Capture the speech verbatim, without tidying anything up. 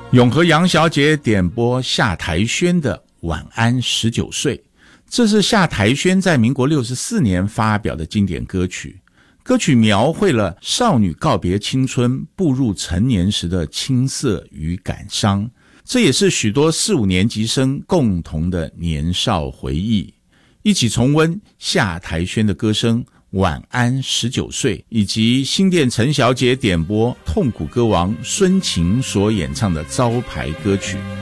永和杨小姐点播夏台轩的《晚安十九岁》，这是夏台轩在民国六十四年发表的经典歌曲。歌曲描绘了少女告别青春步入成年时的青涩与感伤，这也是许多四五年级生共同的年少回忆。一起重温夏台轩的歌声《晚安十九岁》，以及新店陈小姐点播痛苦歌王孙晴所演唱的招牌歌曲《